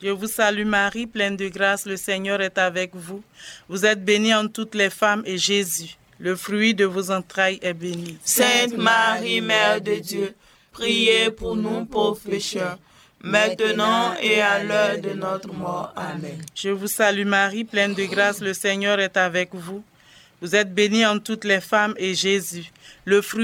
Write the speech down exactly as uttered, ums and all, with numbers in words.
Je vous salue Marie, pleine de grâce, le Seigneur est avec vous. Vous êtes bénie entre toutes les femmes et Jésus, le fruit de vos entrailles, est béni. Sainte Marie, Mère de Dieu, priez pour nous pauvres pécheurs, maintenant et à l'heure de notre mort. Amen. Je vous salue Marie, pleine de grâce, le Seigneur est avec vous. Vous êtes bénie entre toutes les femmes et Jésus, le fruit